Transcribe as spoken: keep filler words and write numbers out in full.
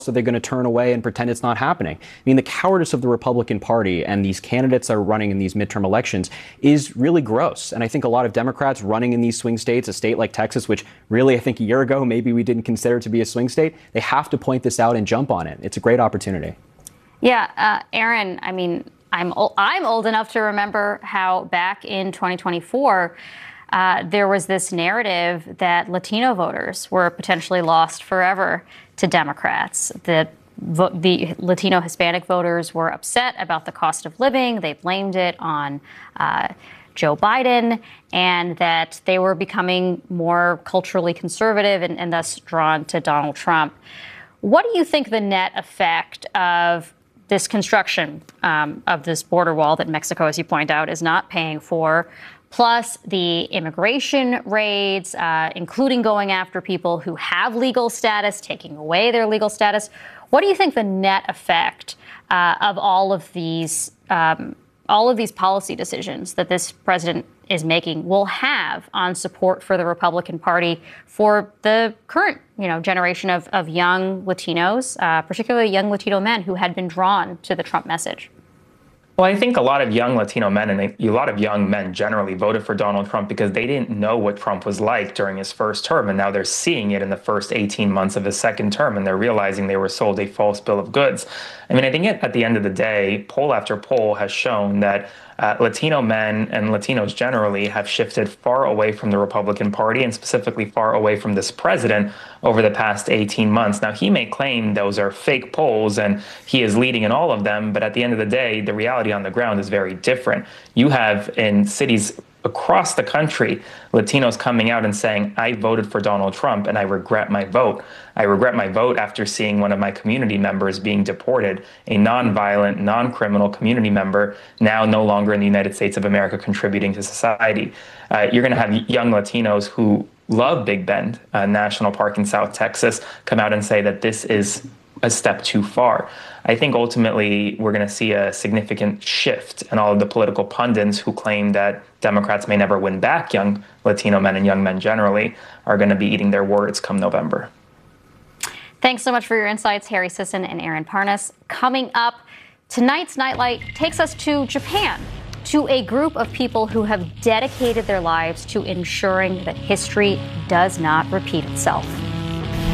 are they going to turn away and pretend it's not happening? I mean, the cowardice of the Republican Party and these candidates that are running in these midterm elections is really gross. And I think a lot of Democrats running in these swing states, a state like Texas, which really I think a year ago maybe we didn't consider to be a swing state, they have to point this out and jump on it. It's a great opportunity. Yeah, uh, Aaron, I mean, I'm old, I'm old enough to remember how back in twenty twenty-four, uh, there was this narrative that Latino voters were potentially lost forever to Democrats. The, the Latino Hispanic voters were upset about the cost of living. They blamed it on uh, Joe Biden, and that they were becoming more culturally conservative and, and thus drawn to Donald Trump. What do you think the net effect of this construction um, of this border wall that Mexico, as you point out, is not paying for, plus the immigration raids, uh, including going after people who have legal status, taking away their legal status? What do you think the net effect uh, of all of these um, all of these policy decisions that this president is making will have on support for the Republican Party for the current, you know, generation of, of young Latinos, uh, particularly young Latino men who had been drawn to the Trump message? Well, I think a lot of young Latino men and a lot of young men generally voted for Donald Trump because they didn't know what Trump was like during his first term. And now they're seeing it in the first eighteen months of his second term, and they're realizing they were sold a false bill of goods. I mean, I think at the end of the day, poll after poll has shown that Uh, Latino men and Latinos generally have shifted far away from the Republican Party, and specifically far away from this president over the past eighteen months. Now, he may claim those are fake polls and he is leading in all of them, but at the end of the day, the reality on the ground is very different. You have in cities across the country, Latinos coming out and saying, I voted for Donald Trump and I regret my vote. I regret my vote after seeing one of my community members being deported, a non-violent, non-criminal community member, now no longer in the United States of America contributing to society. Uh, you're going to have young Latinos who love Big Bend uh, National Park in South Texas come out and say that this is a step too far. I think ultimately we're going to see a significant shift, and all of the political pundits who claim that Democrats may never win back young Latino men and young men generally are going to be eating their words come November. Thanks so much for your insights, Harry Sisson and Aaron Parnas. Coming up, tonight's Nightlight takes us to Japan, to a group of people who have dedicated their lives to ensuring that history does not repeat itself.